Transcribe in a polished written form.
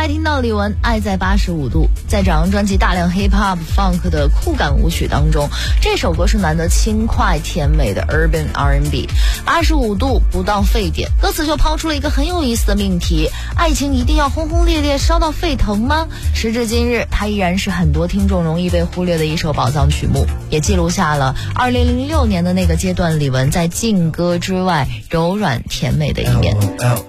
来听到李玟《爱在85度》。在这张专辑大量 hip hop funk 的酷感舞曲当中，这首歌是难得轻快甜美的 urban R&B。85度不到沸点，歌词就抛出了一个很有意思的命题：爱情一定要轰轰烈烈烧到沸腾吗？时至今日，它依然是很多听众容易被忽略的一首宝藏曲目，也记录下了2006年的那个阶段李玟在劲歌之外柔软甜美的一面。